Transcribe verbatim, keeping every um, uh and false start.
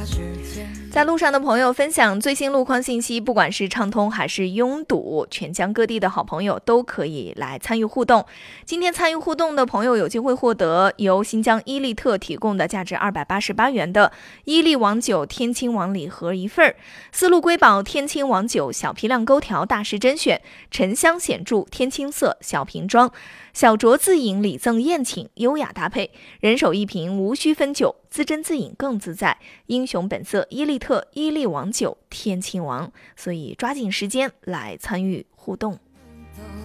在路上的朋友分享最新路况信息，不管是畅通还是拥堵，全疆各地的好朋友都可以来参与互动。今天参与互动的朋友有机会获得由新疆伊利特提供的价值二百八十八元的伊利王酒天青王礼盒一份，丝路瑰宝天青王酒小批量勾条大师甄选，沉香显著天青色小瓶装，小酌自饮礼赠宴请，优雅搭配，人手一瓶无需分酒，自斟自饮更自在，英雄本色伊利特伊利王酒天青王，所以抓紧时间来参与互动。